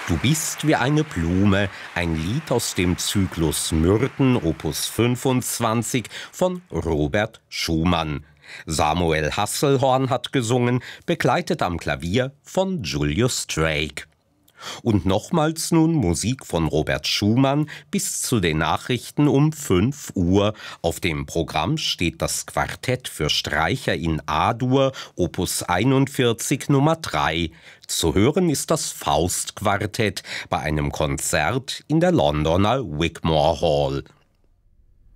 Du bist wie eine Blume, ein Lied aus dem Zyklus Myrten, Opus 25 von Robert Schumann. Samuel Hasselhorn hat gesungen, begleitet am Klavier von Julius Drake. Und nochmals nun Musik von Robert Schumann bis zu den Nachrichten um 5 Uhr. Auf dem Programm steht das Quartett für Streicher in A-Dur, Opus 41 Nummer 3. Zu hören ist das Faust-Quartett bei einem Konzert in der Londoner Wigmore Hall.